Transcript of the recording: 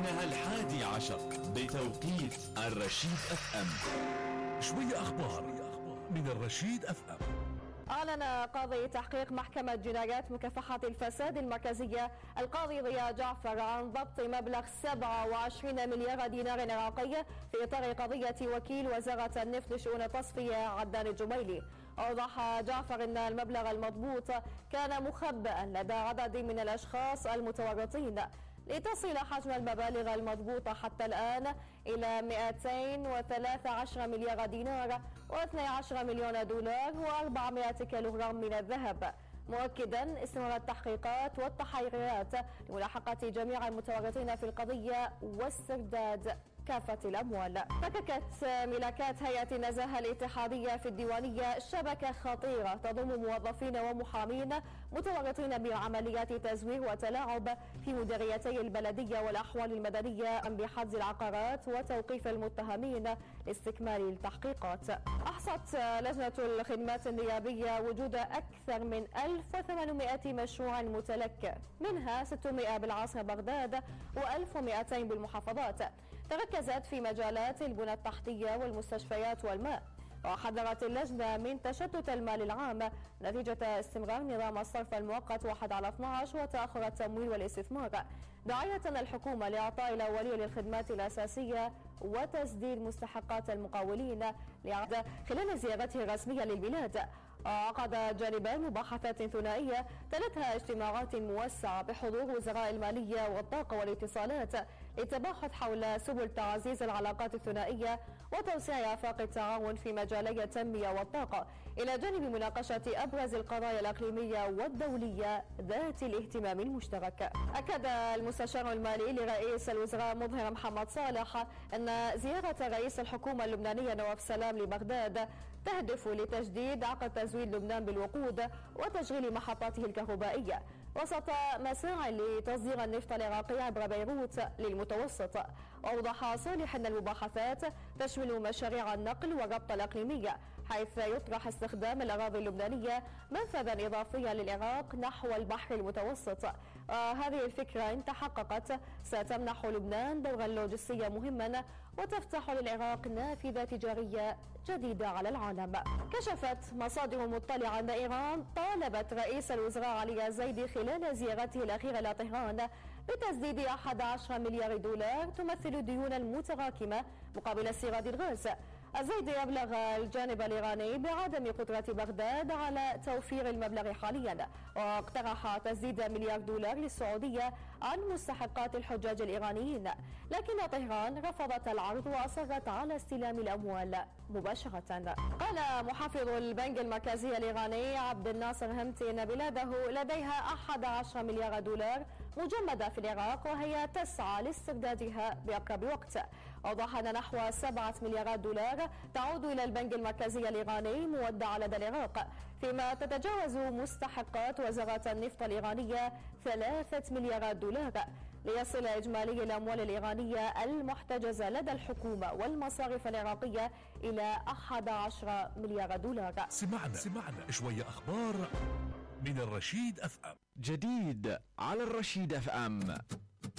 إنها 11 بتوقيت الرشيد اف ام. شوية أخبار من الرشيد اف ام. أعلن قاضي تحقيق محكمة جنايات مكافحة الفساد المركزية القاضي ضياء جعفر عن ضبط مبلغ 27 مليار دينار عراقي في إطار قضية وكيل وزارة النفط لشؤون التصفية عدنان الجميلي. أوضح جعفر أن المبلغ المضبوط كان مخبئا لدى عدد من الأشخاص المتورطين، لتصل حجم المبالغ المضبوطة حتى الآن إلى 213 مليار دينار و12 مليون دولار و400 كيلوغرام من الذهب، مؤكدا استمرار التحقيقات والتحريات لملاحقة جميع المتورطين في القضية واسترداد كافة الأموال. فككت ملاكات هيئة النزاهة الاتحادية في الديوانية شبكة خطيرة تضم موظفين ومحامين متورطين بعمليات تزوير وتلاعب في مديريتي البلدية والأحوال المدنية بحجز العقارات وتوقيف المتهمين لاستكمال التحقيقات. أحصت لجنة الخدمات النيابية وجود أكثر من 1800 مشروع متلك، منها 600 بالعاصمة بغداد و1200 بالمحافظات، تركزت في مجالات البنى التحتية والمستشفيات والماء. وحذرت اللجنة من تشتت المال العام نتيجة استمرار نظام الصرف المؤقت 1/12 وتأخر التمويل والاستثمار، داعية الحكومة لإعطاء الأولية للخدمات الأساسية وتسديد مستحقات المقاولين. خلال زيارته الرسمية للبلاد عقد جانبان مباحثات ثنائية تلتها اجتماعات موسعة بحضور وزراء المالية والطاقة والاتصالات للتباحث حول سبل تعزيز العلاقات الثنائية وتوسيع آفاق التعاون في مجالي التنمية والطاقة، إلى جانب مناقشة أبرز القضايا الإقليمية والدولية ذات الاهتمام المشترك. أكد المستشار المالي لرئيس الوزراء مظهر محمد صالح أن زيارة رئيس الحكومة اللبنانية نواف سلام لبغداد تهدف لتجديد عقد تزويد لبنان بالوقود وتشغيل محطاته الكهربائية وسط مساعي لتصدير النفط العراقي عبر بيروت للمتوسط. وأوضح صالح أن المباحثات تشمل مشاريع النقل والربط الإقليمي، حيث يطرح استخدام الأراضي اللبنانية منفذا إضافيا للعراق نحو البحر المتوسط. هذه الفكرة إن تحققت ستمنح لبنان دورا لوجستيا مهما وتفتح للعراق نافذة تجارية جديدة على العالم. كشفت مصادر مطلعة أن إيران طالبت رئيس الوزراء علي زيدي خلال زيارته الأخيرة إلى طهران بتسديد 11 مليار دولار تمثل الديون المتراكمة مقابل استيراد الغاز. الزيدي أبلغ الجانب الإيراني بعدم قدرة بغداد على توفير المبلغ حاليا، واقترح تسديد مليار دولار للسعودية عن مستحقات الحجاج الإيرانيين، لكن طهران رفضت العرض وأصرت على استلام الأموال مباشرة. قال محافظ البنك المركزي الإيراني عبد الناصر همتي أن بلاده لديها 11 مليار دولار مجمدة في العراق وهي تسعى لاستردادها بأقرب وقت. أوضح أن نحو 7 مليارات دولار تعود إلى البنك المركزي الإيراني مودعة لدى العراق، فيما تتجاوز مستحقات وزارة النفط الإيرانية 3 مليارات دولار، ليصل إجمالي الأموال الإيرانية المحتجزة لدى الحكومة والمصارف العراقية إلى 11 مليار دولار. سمعنا شوية أخبار من الرشيد اف ام. جديد على الرشيد اف ام.